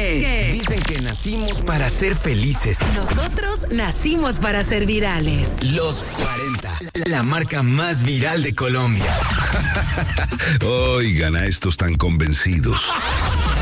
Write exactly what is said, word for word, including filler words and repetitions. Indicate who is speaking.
Speaker 1: que...
Speaker 2: Dicen que nacimos para ser felices.
Speaker 1: Nosotros nacimos para ser virales.
Speaker 2: Los cuarenta, la marca más viral de Colombia.
Speaker 3: Oigan a estos tan convencidos.